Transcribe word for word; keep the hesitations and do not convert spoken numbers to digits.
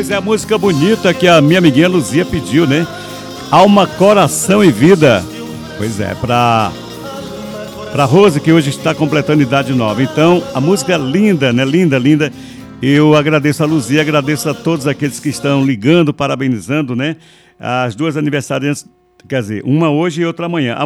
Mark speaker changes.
Speaker 1: Pois é, a música bonita que a minha amiguinha Luzia pediu, né? Alma, Coração e Vida. Pois é, pra, pra Rose, que hoje está completando idade nova. Então, a música linda, né? Linda, linda. Eu agradeço a Luzia, agradeço a todos aqueles que estão ligando, parabenizando, né? As duas aniversariantes, quer dizer, uma hoje e outra amanhã.